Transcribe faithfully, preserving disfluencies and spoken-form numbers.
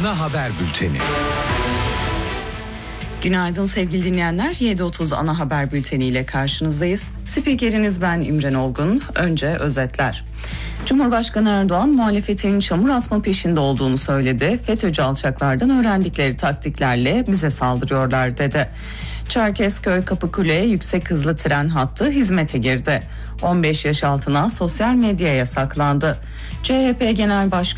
ana haber bülteni. Günaydın sevgili dinleyenler. yedi otuz ana haber bülteniyle karşınızdayız. Spikeriniz ben İmren Olgun. Önce özetler. Cumhurbaşkanı Erdoğan muhalefetin çamur atma peşinde olduğunu söyledi. FETÖ'cü alçaklardan öğrendikleri taktiklerle bize saldırıyorlar dedi. Çerkezköy Kapıkule yüksek hızlı tren hattı hizmete girdi. on beş yaş altına sosyal medya yasaklandı. C H P Genel Başkanı